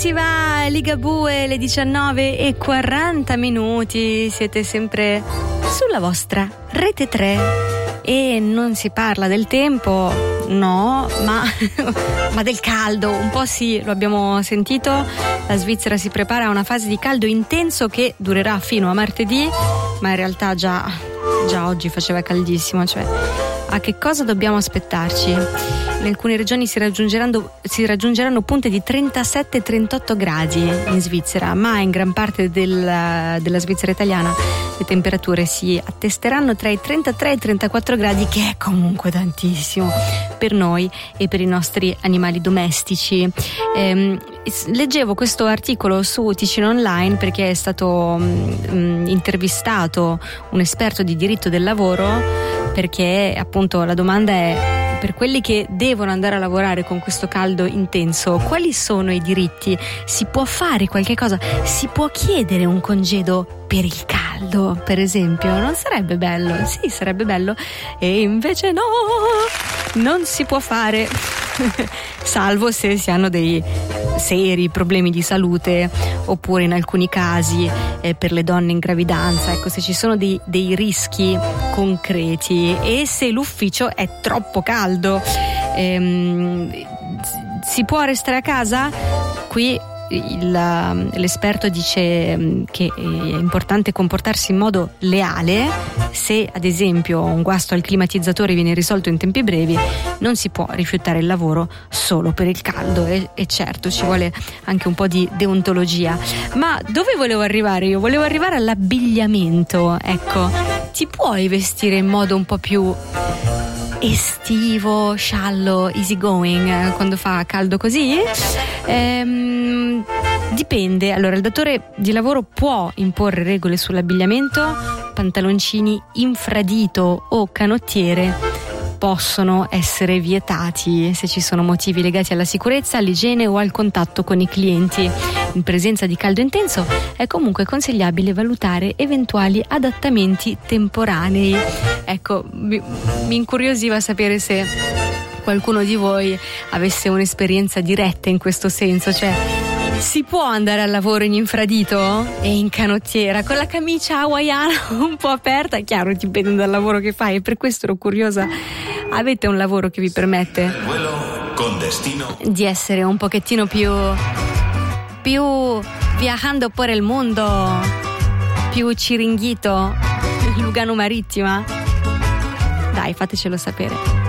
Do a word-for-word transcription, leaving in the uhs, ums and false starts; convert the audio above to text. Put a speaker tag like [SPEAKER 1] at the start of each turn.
[SPEAKER 1] si va, Ligabue, le diciannove e quaranta minuti, siete sempre sulla vostra Rete tre e non si parla del tempo, no, ma, ma del caldo, un po' sì, lo abbiamo sentito, la Svizzera si prepara a una fase di caldo intenso che durerà fino a martedì, ma in realtà già, già oggi faceva caldissimo, cioè a che cosa dobbiamo aspettarci? In alcune regioni si raggiungeranno, si raggiungeranno punte di trentasette trentotto gradi in Svizzera, ma in gran parte del, della Svizzera italiana le temperature si attesteranno tra i trentatré e i trentaquattro gradi, che è comunque tantissimo per noi e per i nostri animali domestici. Ehm, leggevo questo articolo su Ticino Online perché è stato um, intervistato un esperto di diritto del lavoro, perché appunto la domanda è: per quelli che devono andare a lavorare con questo caldo intenso, quali sono i diritti? Si può fare qualche cosa? Si può chiedere un congedo per il caldo, per esempio? Non sarebbe bello? Sì, sarebbe bello. E invece no, non si può fare, salvo se si hanno dei seri problemi di salute, oppure in alcuni casi eh, per le donne in gravidanza, ecco, se ci sono dei, dei rischi concreti e se l'ufficio è troppo caldo. Ehm, si può restare a casa? Qui il, l'esperto dice che è importante comportarsi in modo leale. Se ad esempio un guasto al climatizzatore viene risolto in tempi brevi, non si può rifiutare il lavoro solo per il caldo, e, e certo ci vuole anche un po' di deontologia. Ma dove volevo arrivare io? Volevo arrivare all'abbigliamento, ecco. Ti puoi vestire in modo un po' più estivo, sciallo, easy going eh, quando fa caldo così? Ehm, dipende. Allora, il datore di lavoro può imporre regole sull'abbigliamento. Pantaloncini infradito o canottiere possono essere vietati se ci sono motivi legati alla sicurezza, all'igiene o al contatto con i clienti. In presenza di caldo intenso è comunque consigliabile valutare eventuali adattamenti temporanei. Ecco, mi, mi incuriosiva sapere se qualcuno di voi avesse un'esperienza diretta in questo senso, cioè si può andare al lavoro in infradito e in canottiera con la camicia hawaiana un po' aperta? Chiaro, dipende dal lavoro che fai, e per questo ero curiosa. Avete un lavoro che vi permette
[SPEAKER 2] con destino
[SPEAKER 1] di essere un pochettino più più viajando por el mondo, più ciringhito, Lugano Marittima? Dai, fatecelo sapere.